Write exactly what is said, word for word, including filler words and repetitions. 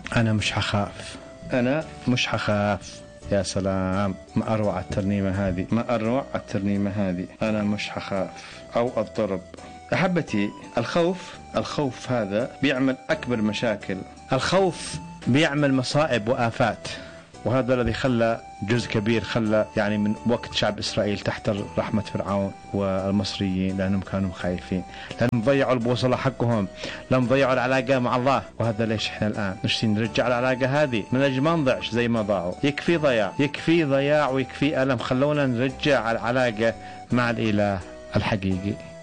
أنا مش حخاف، أنا مش حخاف. يا سلام، ما أروع الترنيمة هذه، ما أروع الترنيمة هذه. أنا مش حخاف أو الضرب. أحبتي، الخوف الخوف هذا بيعمل أكبر مشاكل. الخوف بيعمل مصائب وآفات، وهذا الذي خلى جزء كبير خلى يعني من وقت شعب إسرائيل تحت رحمة فرعون والمصريين، لأنهم كانوا خايفين، لأنهم ضيعوا البوصلة حقهم، لم ضيعوا العلاقة مع الله. وهذا ليش إحنا الآن نشتي نرجع العلاقة هذه من أجل ما نضيعش زي ما ضاعوا. يكفي ضياع، يكفي ضياع ويكفي ألم. خلونا نرجع العلاقة مع الإله الحقيقي.